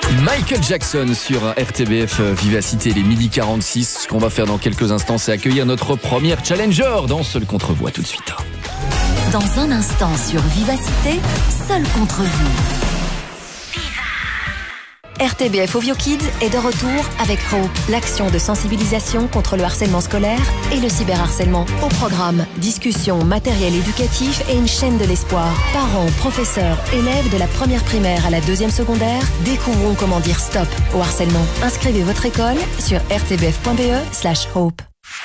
Michael Jackson sur RTBF Vivacité, les 12h46. Ce qu'on va faire dans quelques instants, c'est accueillir notre première challenger dans Seul contre vous. À tout de suite. Dans un instant sur Vivacité, Seul contre vous. RTBF Ovio Kids est de retour avec Hope, l'action de sensibilisation contre le harcèlement scolaire et le cyberharcèlement. Au programme, discussion, matériel éducatif et une chaîne de l'espoir. Parents, professeurs, élèves de la première primaire à la deuxième secondaire découvrons comment dire stop au harcèlement. Inscrivez votre école sur rtbf.be/hope.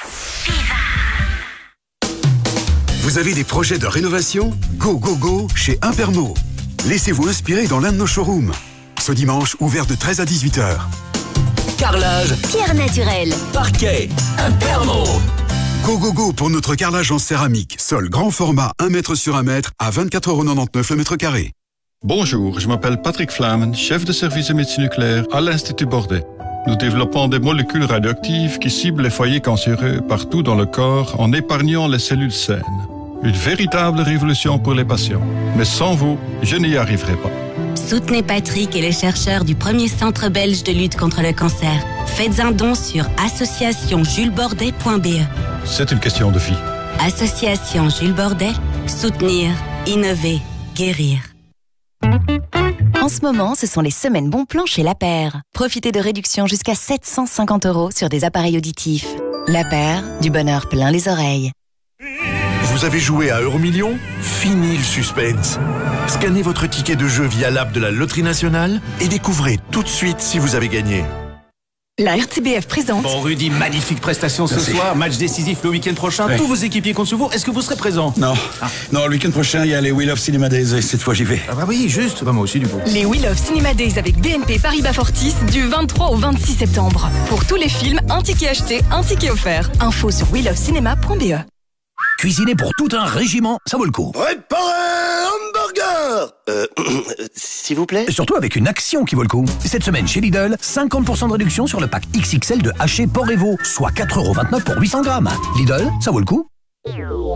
Vous avez des projets de rénovation ? Go, go, go chez Impermo. Laissez-vous inspirer dans l'un de nos showrooms. Ce dimanche, ouvert de 13 à 18h. Carrelage, Pierre naturelle, parquet, Impermo. Go, go, go pour notre carrelage en céramique. Sol grand format 1 mètre sur 1 mètre à 24,99€ le mètre carré. Bonjour, je m'appelle Patrick Flamen, chef de service de médecine nucléaire à l'Institut Bordet. Nous développons des molécules radioactives qui ciblent les foyers cancéreux partout dans le corps en épargnant les cellules saines. Une véritable révolution pour les patients. Mais sans vous, je n'y arriverai pas. Soutenez Patrick et les chercheurs du premier centre belge de lutte contre le cancer. Faites un don sur associationjulesbordet.be. C'est une question de vie. Association Jules Bordet, soutenir, innover, guérir. En ce moment, ce sont les semaines bons plans chez La Paire. Profitez de réductions jusqu'à 750€ sur des appareils auditifs. La Paire, du bonheur plein les oreilles. Vous avez joué à Euromillions ? Fini le suspense. Scannez votre ticket de jeu via l'app de la Loterie Nationale et découvrez tout de suite si vous avez gagné. La RTBF présente... Bon Rudy, magnifique prestation ce soir, match décisif le week-end prochain, Ouais. tous vos équipiers comptent sur vous, est-ce que vous serez présent ? Non, non, le week-end prochain, il y a les We Love Cinema Days et cette fois j'y vais. Ah bah oui, juste, bah moi aussi du coup. Les We Love Cinema Days avec BNP Paribas Fortis du 23 au 26 septembre. Pour tous les films, un ticket acheté, un ticket offert. Info sur welovecinema.be. Cuisiner pour tout un régiment, ça vaut le coup. Préparez hamburger s'il vous plaît. Surtout avec une action qui vaut le coup. Cette semaine chez Lidl, 50% de réduction sur le pack XXL de haché porc et veau, soit 4,29€ pour 800 grammes. Lidl, ça vaut le coup. Dès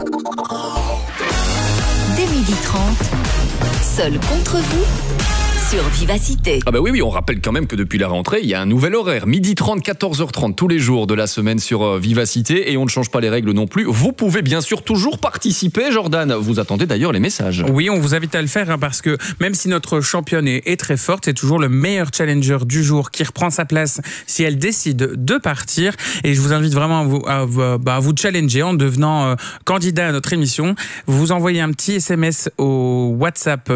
12h30, Seul contre vous sur Vivacité. Ah bah oui, on rappelle quand même que depuis la rentrée, il y a un nouvel horaire. 12h30, 14h30 tous les jours de la semaine sur Vivacité et on ne change pas les règles non plus. Vous pouvez bien sûr toujours participer. Jordan, vous attendez d'ailleurs les messages. Oui, on vous invite à le faire parce que même si notre championne est très forte, c'est toujours le meilleur challenger du jour qui reprend sa place si elle décide de partir. Et je vous invite vraiment à vous challenger en devenant candidat à notre émission. Vous envoyez un petit SMS au WhatsApp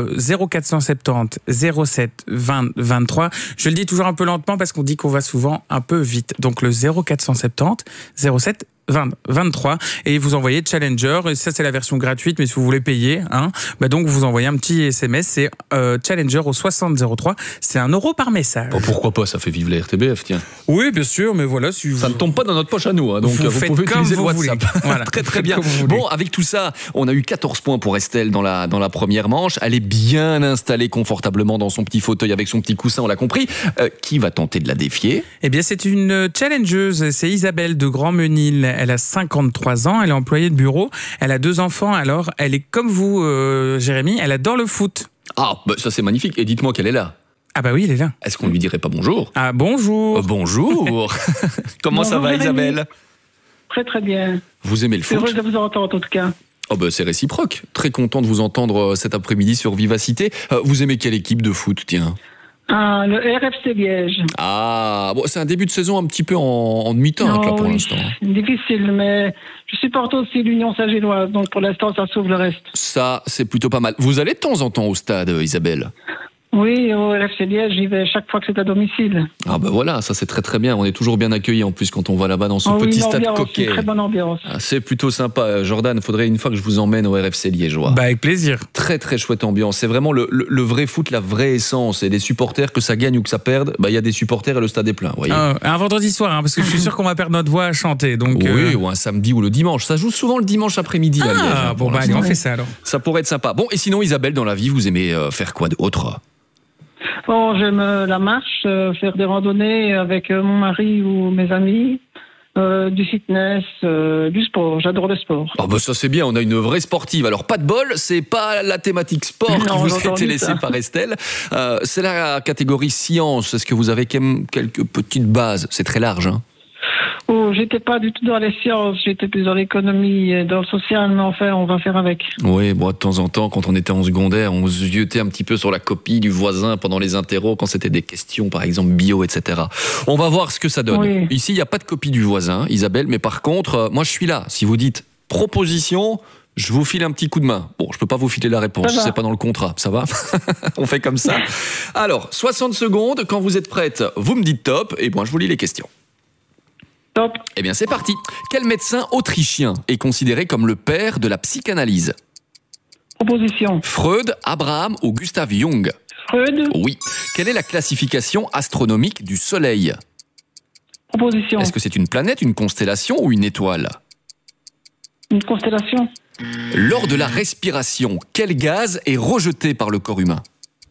0470 07 20 23. Je le dis toujours un peu lentement parce qu'on dit qu'on va souvent un peu vite. Donc le 0470 07 20 23 et vous envoyez Challenger. Et ça c'est la version gratuite, mais si vous voulez payer, donc vous envoyez un petit SMS, c'est Challenger au 6003. C'est 1€ par message. Oh, pourquoi pas, ça fait vivre la RTBF, tiens. Oui, bien sûr, mais voilà, si ça ne tombe pas dans notre poche à nous, donc vous pouvez utiliser le WhatsApp. Voilà, très bien. Bon, avec tout ça, on a eu 14 points pour Estelle dans la première manche. Elle est bien installée confortablement dans son petit fauteuil avec son petit coussin, on l'a compris. Qui va tenter de la défier ? Eh bien, c'est une challengeuse, c'est Isabelle de Grandmenil. Elle a 53 ans, elle est employée de bureau, elle a 2 enfants, alors elle est comme vous, Jérémy, elle adore le foot. Ah, bah ça c'est magnifique, et dites-moi qu'elle est là. Ah bah oui, elle est là. Est-ce qu'on lui dirait pas bonjour ? Ah bonjour. Bonjour. Comment ça va, Isabelle ? Très très bien. Vous aimez le foot ? Heureuse de vous entendre en tout cas. Oh bah c'est réciproque. Très content de vous entendre cet après-midi sur Vivacité. Vous aimez quelle équipe de foot, tiens ? Le RFC Liège. Ah, bon, c'est un début de saison un petit peu en demi-teinte là pour l'instant. Difficile, mais je supporte aussi l'Union Saint-Gilloise, donc pour l'instant ça sauve le reste. Ça, c'est plutôt pas mal. Vous allez de temps en temps au stade, Isabelle ? Oui, au RFC Liège, j'y vais chaque fois que c'est à domicile. Ah bah voilà, ça c'est très très bien. On est toujours bien accueillis en plus quand on va là-bas dans ce petit stade coquet. Très bonne ambiance. Ah, c'est plutôt sympa. Jordan, faudrait une fois que je vous emmène au RFC liégeois. Bah avec plaisir. Très très chouette ambiance. C'est vraiment le vrai foot, la vraie essence. Et des supporters, que ça gagne ou que ça perde, il y a des supporters et le stade est plein. Voyez. Un vendredi soir, parce que je suis sûr qu'on va perdre notre voix à chanter. Donc, oui, ou un samedi ou le dimanche. Ça joue souvent le dimanche après-midi à Liège. Ah bon, allez, on fait ça alors. Ça pourrait être sympa. Bon, et sinon Isabelle, dans la vie, vous aimez faire quoi d'autre ? Bon, j'aime la marche, faire des randonnées avec mon mari ou mes amis. Du fitness, du sport. J'adore le sport. Ah bah ça c'est bien, on a une vraie sportive. Alors pas de bol, c'est pas la thématique sport qui vous a été laissée par Estelle. C'est la catégorie science. Est-ce que vous avez quelques petites bases? C'est très large, hein. Oh, j'étais pas du tout dans les sciences, j'étais plus dans l'économie et dans le social, mais enfin, on va faire avec. Oui, bon, de temps en temps, quand on était en secondaire, on se jetait un petit peu sur la copie du voisin pendant les interros, quand c'était des questions, par exemple, bio, etc. On va voir ce que ça donne. Oui. Ici, il n'y a pas de copie du voisin, Isabelle, mais par contre, moi, je suis là. Si vous dites proposition, je vous file un petit coup de main. Bon, je peux pas vous filer la réponse, c'est pas dans le contrat, ça va? On fait comme ça. Alors, 60 secondes, quand vous êtes prête, vous me dites top, et moi, je vous lis les questions. Top. Eh bien, c'est parti. Quel médecin autrichien est considéré comme le père de la psychanalyse? Proposition. Freud, Abraham ou Gustav Jung? Freud. Oui. Quelle est la classification astronomique du Soleil? Proposition. Est-ce que c'est une planète, une constellation ou une étoile? Une constellation. Lors de la respiration, quel gaz est rejeté par le corps humain?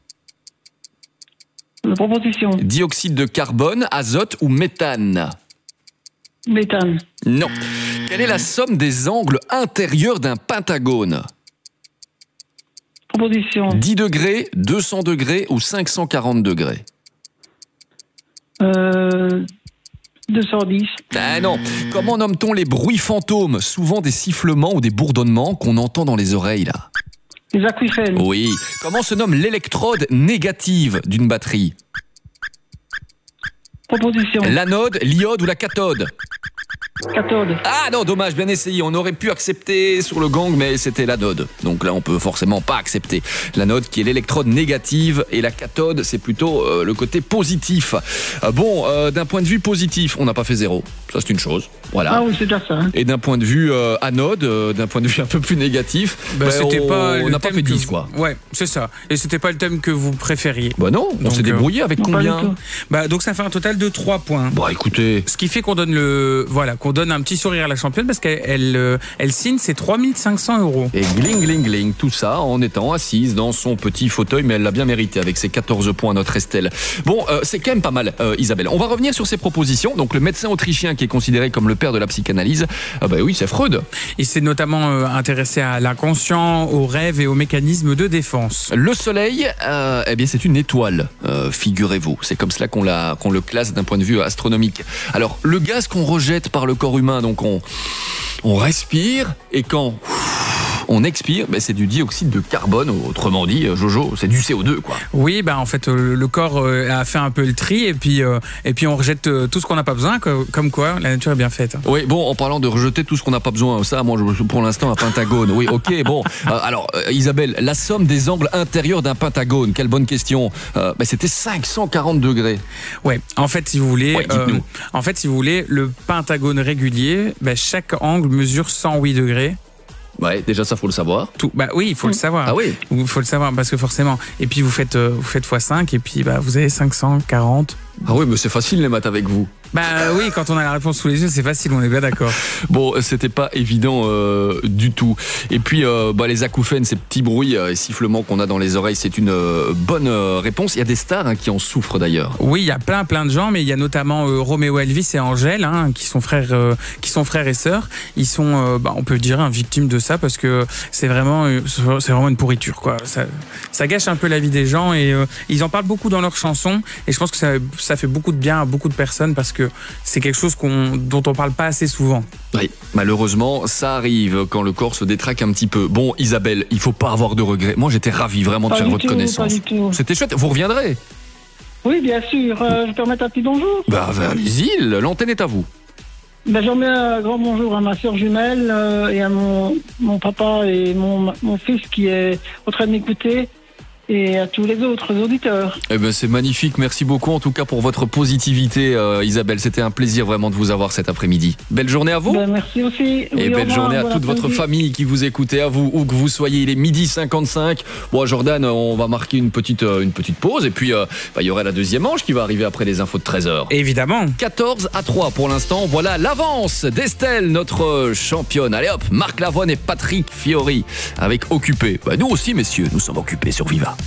Proposition. Dioxyde de carbone, azote ou méthane? Méthane. Non. Quelle est la somme des angles intérieurs d'un pentagone? Proposition. 10 degrés, 200 degrés ou 540 degrés? 210. Ah non. Comment nomme-t-on les bruits fantômes, souvent des sifflements ou des bourdonnements qu'on entend dans les oreilles, là? Les acouphènes. Oui. Comment se nomme l'électrode négative d'une batterie? Proposition. L'anode, l'iode ou la cathode? Cathode. Ah non, dommage, bien essayé. On aurait pu accepter sur le gang, mais c'était l'anode. Donc là, on peut forcément pas accepter. L'anode qui est l'électrode négative et la cathode, c'est plutôt le côté positif. Bon, d'un point de vue positif, on n'a pas fait 0. Ça, c'est une chose. Voilà. Ah oui, c'est déjà ça. Hein. Et d'un point de vue anode, d'un point de vue un peu plus négatif, c'était on n'a pas fait 10, quoi. Ouais, c'est ça. Et c'était pas le thème que vous préfériez. Bah non, on s'est débrouillé avec combien? Donc ça fait un total de 3 points. Bah écoutez. Ce qui fait qu'on donne qu'on donne un petit sourire à la championne parce qu'elle signe ses 3500 €. Et gling, gling, gling, tout ça en étant assise dans son petit fauteuil, mais elle l'a bien mérité avec ses 14 points, notre Estelle. Bon, c'est quand même pas mal, Isabelle. On va revenir sur ses propositions. Donc, le médecin autrichien qui est considéré comme le père de la psychanalyse, bah oui, c'est Freud. Il s'est notamment intéressé à l'inconscient, aux rêves et aux mécanismes de défense. Le soleil, eh bien, c'est une étoile, figurez-vous. C'est comme cela qu'on le classe d'un point de vue astronomique. Alors, le gaz qu'on rejette par le corps humain, donc on respire, et quand on expire, c'est du dioxyde de carbone, autrement dit, Jojo, c'est du CO2, quoi. Oui, en fait, le corps a fait un peu le tri, et puis on rejette tout ce qu'on n'a pas besoin, comme quoi la nature est bien faite. Oui, bon, en parlant de rejeter tout ce qu'on n'a pas besoin, ça, moi, pour l'instant, un pentagone. Oui, ok, bon. Alors, Isabelle, la somme des angles intérieurs d'un pentagone, quelle bonne question. C'était 540 degrés. Ouais, en fait, si vous voulez, dites-nous. le pentagone régulier, chaque angle mesure 108 degrés. Ouais, déjà ça faut le savoir. Oui, il faut le savoir. Ah oui. Il faut le savoir parce que forcément. Et puis vous faites x5 et puis vous avez 540. Ah oui, mais c'est facile les maths avec vous. Oui, quand on a la réponse sous les yeux, c'est facile, on est bien d'accord. Bon, c'était pas évident du tout. Et puis, les acouphènes, ces petits bruits et sifflements qu'on a dans les oreilles, c'est une bonne réponse. Il y a des stars qui en souffrent d'ailleurs. Oui, il y a plein de gens, mais il y a notamment Roméo Elvis et Angèle, qui sont frères et sœurs. Ils sont, on peut dire, victimes de ça parce que c'est vraiment une pourriture, quoi. Ça gâche un peu la vie des gens et ils en parlent beaucoup dans leurs chansons. Et je pense que ça fait beaucoup de bien à beaucoup de personnes parce que c'est quelque chose dont on parle pas assez souvent. Oui, malheureusement, ça arrive quand le corps se détraque un petit peu. Bon, Isabelle, il faut pas avoir de regrets. Moi, j'étais ravi vraiment de faire votre connaissance. C'était chouette. Vous reviendrez? Oui, bien sûr. Je peux remettre un petit bonjour? Allez-y, l'antenne est à vous. J'en mets un grand bonjour à ma soeur jumelle et à mon papa et mon fils qui est en train de m'écouter. Et à tous les autres auditeurs. C'est magnifique, merci beaucoup en tout cas pour votre positivité Isabelle, c'était un plaisir vraiment de vous avoir cet après-midi. Belle journée à vous. Merci aussi. Et belle journée à toute votre famille qui vous écoutez, à vous, où que vous soyez, il est 12h55. Bon Jordan, on va marquer une petite pause et puis il y aura la deuxième manche qui va arriver après les infos de 13h. Évidemment. 14-3 pour l'instant, voilà l'avance d'Estelle, notre championne. Allez hop, Marc Lavoine et Patrick Fiori avec Occupé. Nous aussi messieurs, nous sommes occupés sur Viva.